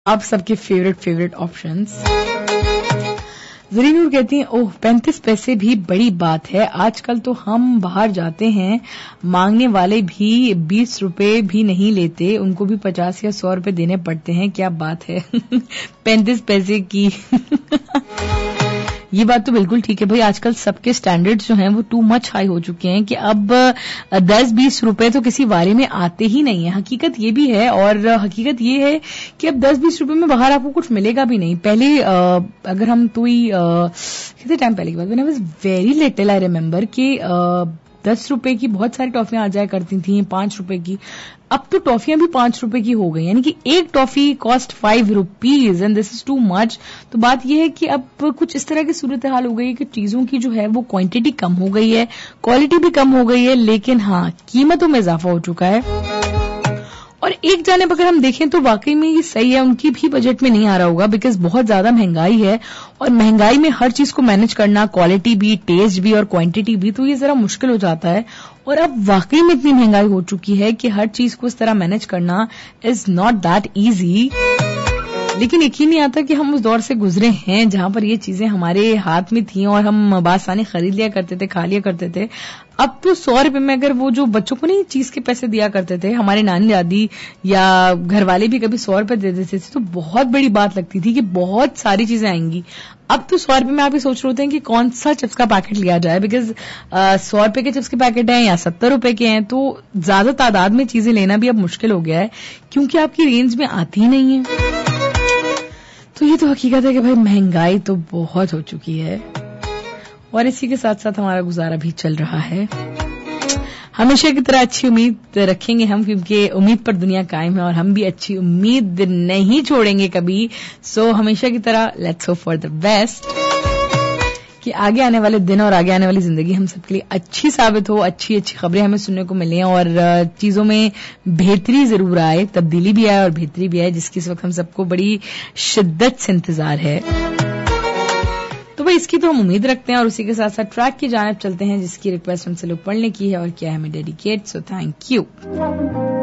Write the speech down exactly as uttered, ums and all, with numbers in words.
अब सबके favourite favourite options. जरीनूर कहती हैं ओह पैंतीस पैसे भी बड़ी बात है, आजकल तो हम बाहर जाते हैं मांगने वाले भी बीस रुपए भी नहीं लेते, उनको भी पचास या सौ रुपए देने पड़ते हैं, क्या बात है। पैंतीस पैसे की ये बात तो बिल्कुल ठीक है भाई, आजकल सबके स्टैंडर्ड्स जो हैं वो टू मच हाई हो चुके हैं कि अब दस बीस रुपए तो किसी वारे में आते ही नहीं है। हकीकत ये भी है, और हकीकत ये है कि अब दस बीस रुपए में बाहर आपको कुछ मिलेगा भी नहीं। पहले आ, अगर हम तो ही कितने टाइम पहले की बात, when I was very little I remember कि दस रुपए की बहुत सारी टॉफियां आ जाया करती थी, पांच रुपए की। अब तो टॉफियां भी पांच रुपए की हो गई, यानी कि एक toffee cost five rupees and this is too much. तो बात यह है कि अब कुछ इस तरह की सूरत हाल हो गई है कि चीजों की जो है वो क्वांटिटी कम हो गई है, क्वालिटी भी कम हो गई है, लेकिन हाँ कीमतों में इजाफा हो चुका है। और एक जानिब अगर हम देखें तो वाकई में ये सही है, उनकी भी बजट में नहीं आ रहा होगा, बिकॉज बहुत ज्यादा महंगाई है, और महंगाई में हर चीज को मैनेज करना, क्वालिटी भी, टेस्ट भी और क्वांटिटी भी, तो ये जरा मुश्किल हो जाता है। और अब वाकई में इतनी महंगाई हो चुकी है कि हर चीज को इस तरह मैनेज करना इज नॉट दैट इजी। लेकिन यकीन नहीं आता कि हम उस दौर से गुजरे हैं जहां पर ये चीजें हमारे हाथ में थी और हम बासानी खरीद लिया करते थे, खा लिया करते थे। अब तो सौ रुपए में अगर वो जो बच्चों को नहीं चीज के पैसे दिया करते थे, हमारे नानी दादी या घर वाले भी कभी सौ रुपए दे देते थे तो बहुत बड़ी बात लगती थी कि बहुत सारी चीजें आएंगी। अब तो सौ रुपए में आप ये सोच रहे होते हैं कि कौन सा चिप्स का पैकेट लिया जाए, बिकॉज सौ रुपए के चिप्स के पैकेट हैं या सत्तर रुपए के हैं, तो ज्यादा तादाद में चीजें लेना भी अब मुश्किल हो गया है क्योंकि आपकी रेंज में आती ही नहीं है। तो ये तो हकीकत है कि भाई महंगाई तो बहुत हो चुकी है, और इसी के साथ साथ हमारा गुजारा भी चल रहा है। हमेशा की तरह अच्छी उम्मीद रखेंगे हम, क्योंकि उम्मीद पर दुनिया कायम है और हम भी अच्छी उम्मीद नहीं छोड़ेंगे कभी। सो हमेशा की तरह let's hope for the best कि आगे आने वाले दिन और आगे आने वाली जिंदगी हम सबके लिए अच्छी साबित हो, अच्छी अच्छी खबरें हमें सुनने को मिलें और चीजों में बेहतरी जरूर आए, तब्दीली भी आए और बेहतरी भी आए, जिसकी इस वक्त हम सबको बड़ी शिद्दत से इंतजार है। तो भाई इसकी तो हम उम्मीद रखते हैं, और उसी के साथ साथ ट्रैक की जानिब चलते हैं जिसकी रिक्वेस्ट हमसे लोग पढ़ने की है और क्या है हमें डेडिकेट। So thank you.